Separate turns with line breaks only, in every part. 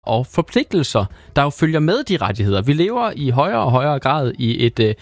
og forpligtelser, der jo følger med de rettigheder. Vi lever i højere og højere grad i et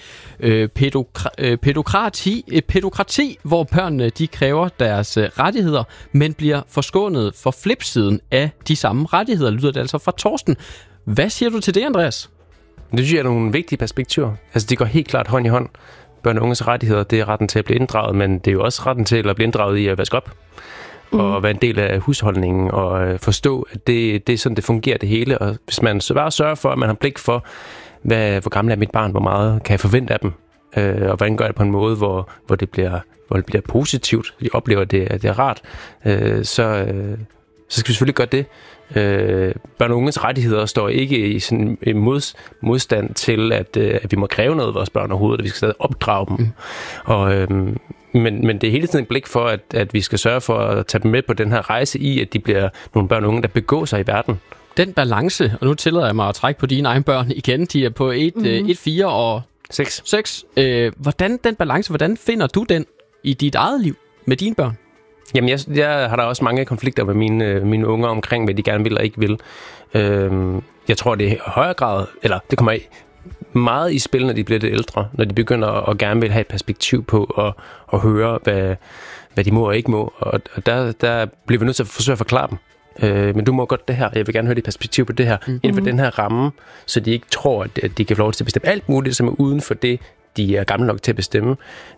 pædokrati, hvor børnene de kræver deres rettigheder, men bliver forskånet for flipsiden af de samme rettigheder, lyder det altså fra Torsten. Hvad siger du til det, Andreas?
Det synes jeg er nogle vigtige perspektiver. Altså, det går helt klart hånd i hånd. Børn og unges rettigheder, det er retten til at blive inddraget, men det er jo også retten til at blive inddraget i at vaske op. Og være en del af husholdningen og forstå, at det er sådan, det fungerer det hele. Og hvis man så bare sørger for, at man har blik for, hvor gammel er mit barn, hvor meget kan jeg forvente af dem, og hvordan gør jeg det på en måde, hvor det bliver positivt, de oplever, at det er rart, så skal vi selvfølgelig gøre det. Børn og unges rettigheder står ikke i sådan en modstand til, at vi må kræve noget af vores børn overhovedet, at vi skal stadig opdrage dem. Men det er hele tiden et blik for, at vi skal sørge for at tage dem med på den her rejse i, at de bliver nogle børn og unge, der begår sig i verden.
Den balance, og nu tillader jeg mig at trække på dine egne børn igen, de er på 1, 4 og 6. Hvordan finder du den i dit eget liv med dine børn?
Jamen, jeg har da også mange konflikter med mine unger omkring, hvad de gerne vil og ikke vil. Jeg tror, det er i højere grad, eller det kommer meget i spil, når de bliver lidt ældre, når de begynder at gerne vil have et perspektiv på at høre, hvad de må og ikke må. Og der bliver vi nødt til at forsøge at forklare dem. Men du må godt det her, jeg vil gerne høre dit perspektiv på det her, inden for den her ramme, så de ikke tror, at de kan få lov til at bestemme alt muligt, som er uden for det, de er gamle nok til at bestemme.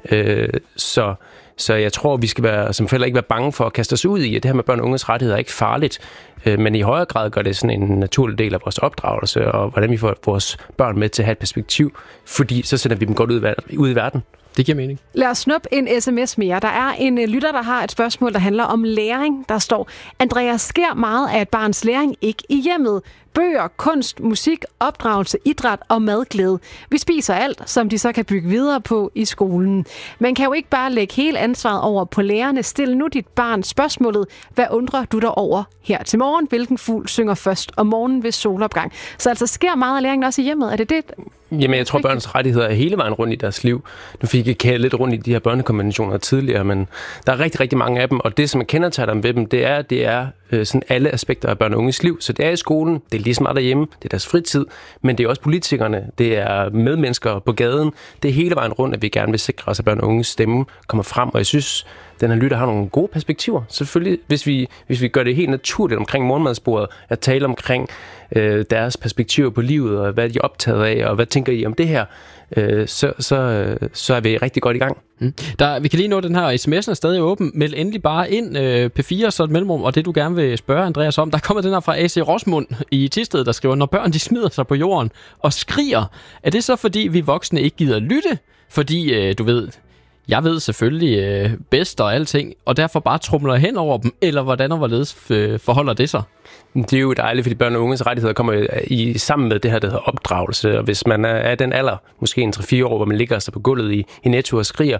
Så jeg tror, vi skal som forældre ikke være bange for at kaste os ud i, at det her med børn og unges rettigheder er ikke farligt, men i højere grad gør det sådan en naturlig del af vores opdragelse, og hvordan vi får vores børn med til at have et perspektiv, fordi så sender vi dem godt ud i verden.
Det giver mening.
Lad os snuppe en sms mere. Der er en lytter, der har et spørgsmål, der handler om læring. Der står, Andreas, sker meget af et barns læring ikke i hjemmet. Bøger, kunst, musik, opdragelse, idræt og madglæde. Vi spiser alt, som de så kan bygge videre på i skolen. Man kan jo ikke bare lægge hele ansvaret over på lærerne. Stil nu dit barn spørgsmålet. Hvad undrer du dig over her til morgen? Hvilken fugl synger først om morgenen ved solopgang? Så altså sker meget af læringen også i hjemmet. Er det det?
Jamen, jeg tror, børns rettigheder er hele vejen rundt i deres liv. Nu fik jeg kædet lidt rundt i de her børnekonventioner tidligere, men der er rigtig, rigtig mange af dem, og det, som man kendetegner dem ved dem, det er sådan alle aspekter af børn og unges liv. Så det er i skolen, det er lige så meget derhjemme, det er deres fritid, men det er også politikerne, det er medmennesker på gaden. Det er hele vejen rundt, at vi gerne vil sikre os, at børn og unges stemme kommer frem, og jeg synes, den her lytter har nogle gode perspektiver. Selvfølgelig, hvis vi gør det helt naturligt omkring morgenmadsbordet, at tale omkring deres perspektiver på livet, og hvad de er optaget af, og hvad tænker I om det her, så er vi rigtig godt i gang.
Vi kan lige nå den her, sms'en er stadig åben. Meld endelig bare ind P4, så et mellemrum, og det du gerne vil spørge Andreas om. Der kommer den her fra AC Rosmund i Thisted, der skriver, når børn de smider sig på jorden og skriger, er det så fordi vi voksne ikke gider lytte? Fordi, du ved, jeg ved selvfølgelig bedst og alting, og derfor bare tromler hen over dem, eller hvordan og hvorledes forholder det sig?
Det er jo dejligt, fordi børn og unges rettigheder kommer sammen med det her, der hedder opdragelse. Og hvis man er den alder, måske en 3-4 år, hvor man ligger sig på gulvet i Netto og skriger,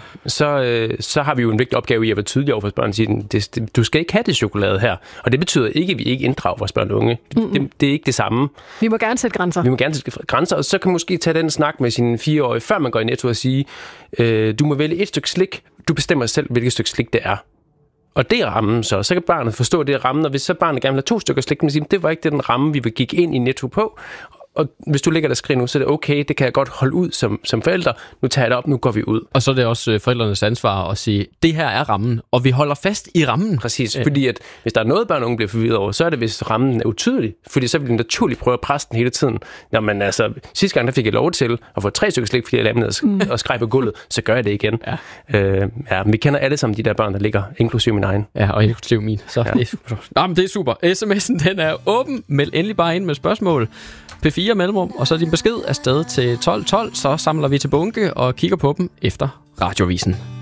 så har vi jo en vigtig opgave i at være tydelige over for børn og sige, du skal ikke have det chokolade her. Og det betyder ikke, at vi ikke inddrager vores børn og unge. Det er ikke det samme.
Vi må gerne sætte grænser.
Og så kan man måske tage den snak med sine 4-årige, før man går i Netto og sige, du må vælge et stykke slik. Du bestemmer selv, hvilket stykke slik det er. Og det er rammen så kan barnet forstå, det er rammen, og hvis så barnet gerne vil have 2 stykker slik, man siger, det var ikke den ramme, vi vil gik ind i Netto på. Og hvis du ligger der og skriger nu, så er det okay, det kan jeg godt holde ud som forældre. Nu tager jeg det op, nu går vi ud.
Og så er det også forældrenes ansvar at sige, det her er rammen, og vi holder fast i rammen.
Præcis, fordi at hvis der er noget, børn og unge bliver forvirret over, så er det, hvis rammen er utydelig. Fordi så vil de naturligt prøve at presse den hele tiden. Når man altså, sidste gang der fik jeg lov til at få 3 stykker slik, fordi jeg lavede ned og skrev på gulvet, så gør jeg det igen. Ja. Vi kender alle sammen de der børn, der ligger, inklusive min egen.
Ja, og inklusive min. Så ja. Det er super. SMS'en, den er åben. Meld endelig bare ind med spørgsmål. P4 mellemrum, og så er din besked afsted til 12.12, så samler vi til bunke og kigger på dem efter Radiovisen.